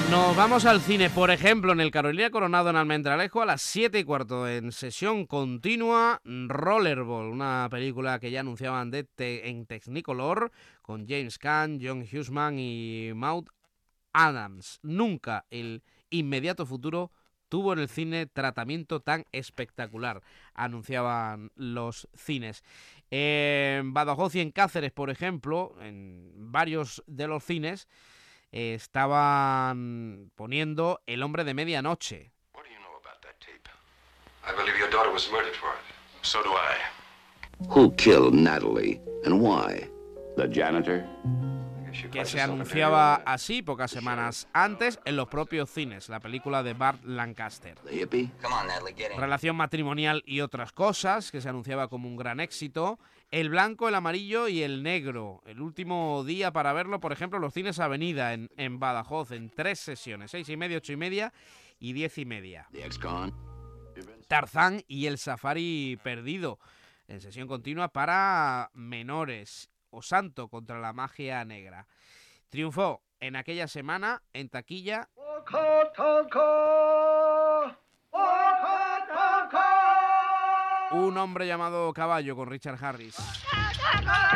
Nos vamos al cine, por ejemplo, en el Carolina Coronado en Almendralejo a las 7:15 en sesión continua, Rollerball, una película que ya anunciaban en Technicolor con James Caan, John Husman y Maud Adams. Nunca el inmediato futuro tuvo en el cine tratamiento tan espectacular, anunciaban los cines. En Badajoz y en Cáceres, por ejemplo, en varios de los cines, estaban poniendo El hombre de medianoche. What do you know about that tape? I believe your daughter was murdered for it. So do I. Who killed Natalie and why? The janitor. Que se anunciaba así pocas semanas antes en los propios cines, la película de Burt Lancaster. Relación matrimonial y otras cosas, que se anunciaba como un gran éxito. El blanco, el amarillo y el negro. El último día para verlo, por ejemplo, los cines Avenida en Badajoz, en 3 sesiones, 6:30, 8:30 y 10:30. Tarzán y el safari perdido, en sesión continua para menores. O Santo contra la magia negra. Triunfó en aquella semana en taquilla Un hombre llamado Caballo con Richard Harris.